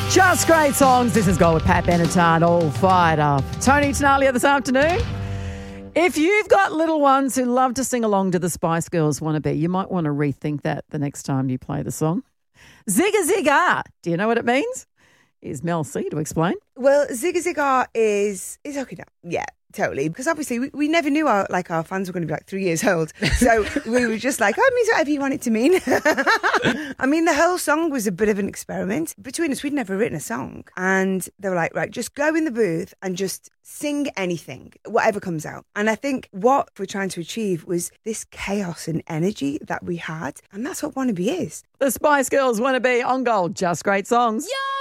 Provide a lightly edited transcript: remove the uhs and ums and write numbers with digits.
Just great songs. This is Gold with Pat Benatar, all fired up. Tony Tenalia this afternoon. If you've got little ones who love to sing along to the Spice Girls Wannabe, you might want to rethink that the next time you play the song. Zigga Zigga. Do you know what it means? Here's Mel C to explain. Well, Zigga Zigga is okay now. Yeah, totally. Because obviously we never knew our fans were going to be like 3 years old. So we were just like, oh, it means whatever you want it to mean. I mean, the whole song was a bit of an experiment. Between us, we'd never written a song. And they were like, right, just go in the booth and just sing anything, whatever comes out. And I think what we're trying to achieve was this chaos and energy that we had. And that's what Wannabe is. The Spice Girls Wannabe on Gold. Just great songs. Yeah.